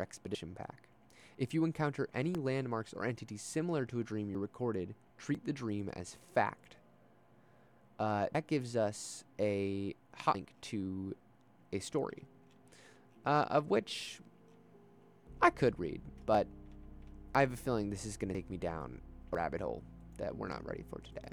expedition pack. If you encounter any landmarks or entities similar to a dream you recorded, treat the dream as fact. That gives us a hot link to a story, of which I could read, but I have a feeling this is going to take me down a rabbit hole that we're not ready for today.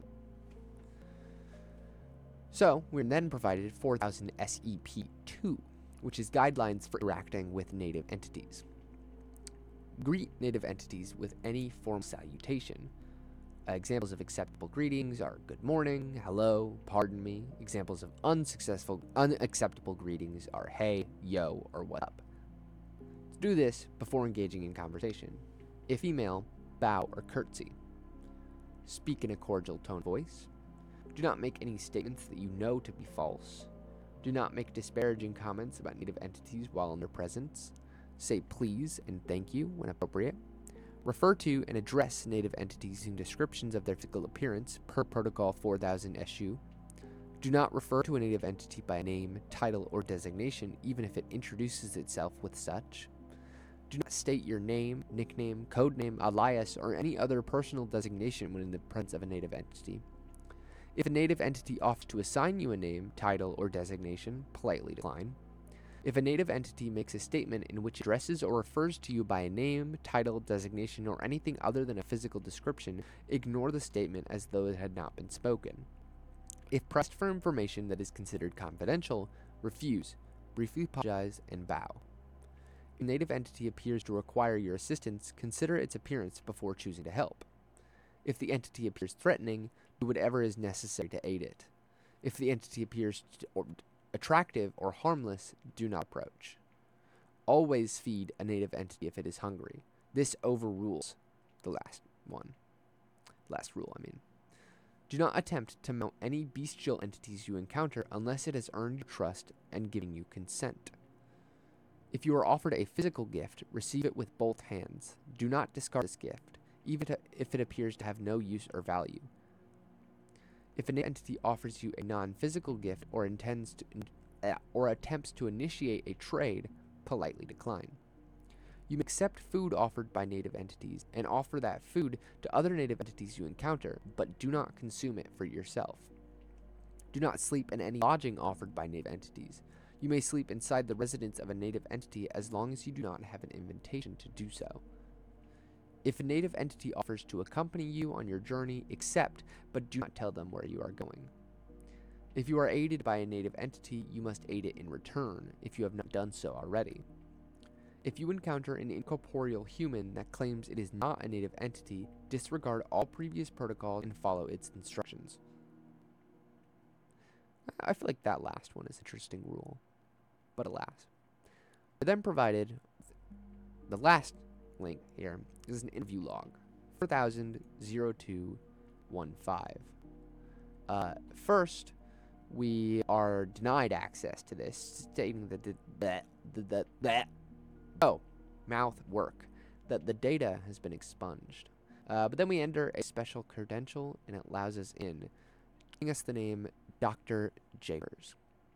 So, we're then provided 4000 SEP2, which is guidelines for interacting with native entities. Greet native entities with any form of salutation. Examples of acceptable greetings are good morning, hello, pardon me. Examples of unacceptable greetings are hey, yo, or what up. Do this before engaging in conversation. If female, bow or curtsy. Speak in a cordial tone of voice. Do not make any statements that you know to be false. Do not make disparaging comments about native entities while in their presence. Say please and thank you when appropriate. Refer to and address native entities using descriptions of their physical appearance per Protocol 4000 SU. Do not refer to a native entity by name, title, or designation, even if it introduces itself with such. Do not state your name, nickname, codename, alias, or any other personal designation when in the presence of a native entity. If a native entity offers to assign you a name, title, or designation, politely decline. If a native entity makes a statement in which it addresses or refers to you by a name, title, designation, or anything other than a physical description, ignore the statement as though it had not been spoken. If pressed for information that is considered confidential, refuse, briefly apologize, and bow. If a native entity appears to require your assistance, consider its appearance before choosing to help. If the entity appears threatening, do whatever is necessary to aid it. If the entity appears attractive or harmless, do not approach. Always feed a native entity if it is hungry. This overrules the last rule. Do not attempt to mount any bestial entities you encounter unless it has earned your trust and given you consent. If you are offered a physical gift, receive it with both hands. Do not discard this gift, even if it appears to have no use or value. If an entity offers you a non-physical gift or attempts to initiate a trade, politely decline. You may accept food offered by native entities and offer that food to other native entities you encounter, but do not consume it for yourself. Do not sleep in any lodging offered by native entities. You may sleep inside the residence of a native entity as long as you do not have an invitation to do so. If a native entity offers to accompany you on your journey, accept, but do not tell them where you are going. If you are aided by a native entity, you must aid it in return, if you have not done so already. If you encounter an incorporeal human that claims it is not a native entity, disregard all previous protocols and follow its instructions. I feel like that last one is an interesting rule, but alas. We're then provided the last link here is an interview log 4000-0215. First, we are denied access to this, stating that mouth work, that the data has been expunged. But then we enter a special credential and it allows us in, giving us the name Dr. Japers.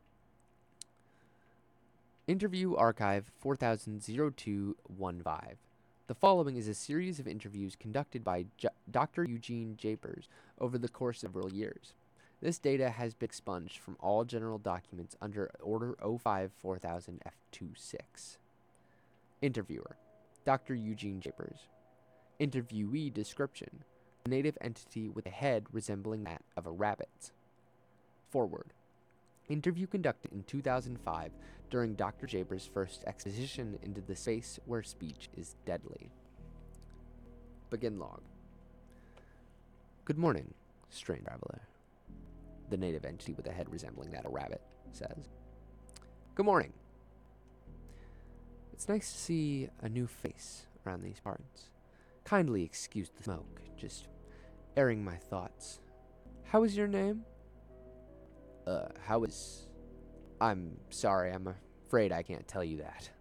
Interview archive 4000-0215. The following is a series of interviews conducted by Dr. Eugene Japers over the course of several years. This data has been expunged from all general documents under Order 05-4000-F26. Interviewer: Dr. Eugene Japers. Interviewee description: a native entity with a head resembling that of a rabbit. Forward: interview conducted in 2005 during Dr. Japers' first expedition into the space where speech is deadly. Begin log. Good morning, strange traveler. The native entity with a head resembling that of a rabbit says. Good morning. It's nice to see a new face around these parts. Kindly excuse the smoke, just airing my thoughts. How is your name? I'm sorry, I'm afraid I can't tell you that.